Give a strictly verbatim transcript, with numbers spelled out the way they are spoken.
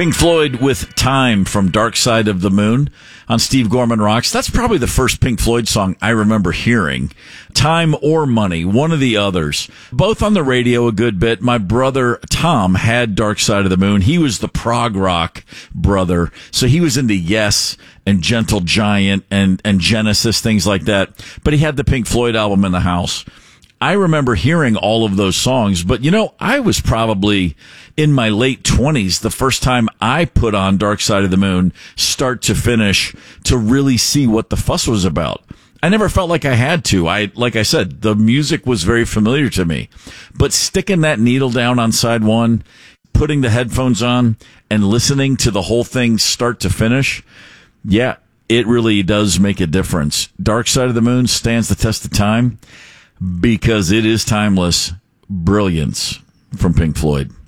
Pink Floyd with Time from Dark Side of the Moon on Steve Gorman Rocks. That's probably the first Pink Floyd song I remember hearing. Time or Money, one of the others. Both on the radio a good bit. My brother Tom had Dark Side of the Moon. He was the prog rock brother, so he was into Yes and Gentle Giant and, and Genesis, things like that. But he had the Pink Floyd album in the house. I remember hearing all of those songs, but you know, I was probably in my late twenties the first time I put on Dark Side of the Moon, start to finish, to really see what the fuss was about. I never felt like I had to. I, like I said, the music was very familiar to me, but sticking that needle down on side one, putting the headphones on and listening to the whole thing start to finish, yeah, it really does make a difference. Dark Side of the Moon stands the test of time, because it is timeless brilliance from Pink Floyd.